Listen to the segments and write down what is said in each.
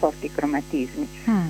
forti cromatismi.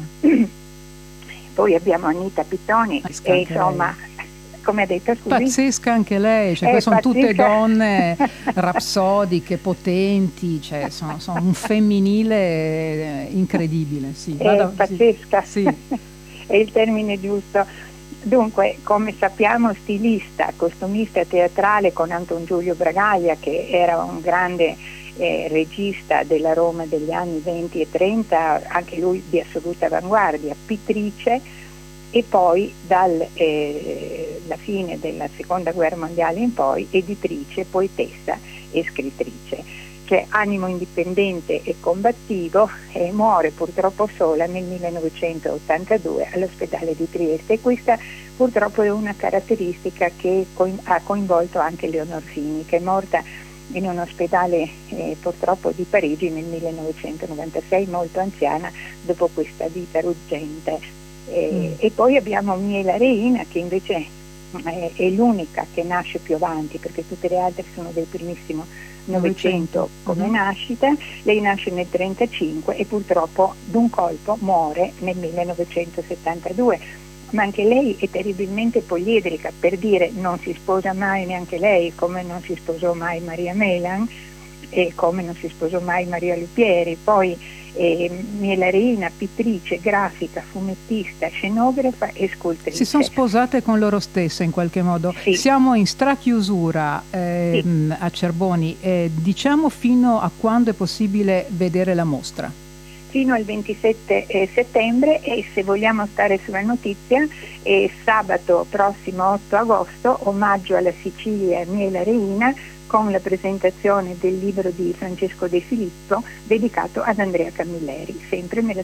Poi abbiamo Anita Pittoni, e insomma, come ha detto, scusi? Pazzesca anche lei, cioè, sono tutte donne rapsodiche, potenti, cioè, sono un femminile incredibile. Sì. Pazzesca, sì. è il termine giusto. Dunque, come sappiamo, stilista, costumista teatrale con Anton Giulio Bragaglia, che era un grande regista della Roma degli anni 20 e 30, anche lui di assoluta avanguardia, pittrice, e poi dalla fine della seconda guerra mondiale in poi editrice, poetessa e scrittrice. Cioè animo indipendente e combattivo, muore purtroppo sola nel 1982 all'ospedale di Trieste, e questa purtroppo è una caratteristica che ha coinvolto anche Leonor Fini, che è morta in un ospedale purtroppo di Parigi nel 1996, molto anziana, dopo questa vita ruggente. E poi abbiamo Miela Reina, che invece è l'unica che nasce più avanti, perché tutte le altre sono del primissimo Novecento come nascita. Lei nasce nel 1935 e purtroppo d'un colpo muore nel 1972, ma anche lei è terribilmente poliedrica, per dire, non si sposa mai neanche lei, come non si sposò mai Maria Melan e come non si sposò mai Maria Lupieri. Poi Miela Reina, pittrice, grafica, fumettista, scenografa e scultrice. Si sono sposate con loro stesse in qualche modo. Sì. Siamo in strachiusura a Cerboni, diciamo fino a quando è possibile vedere la mostra? Fino al 27 settembre, e se vogliamo stare sulla notizia, sabato prossimo 8 agosto, omaggio alla Sicilia Miela Reina, con la presentazione del libro di Francesco De Filippo dedicato ad Andrea Camilleri, sempre nella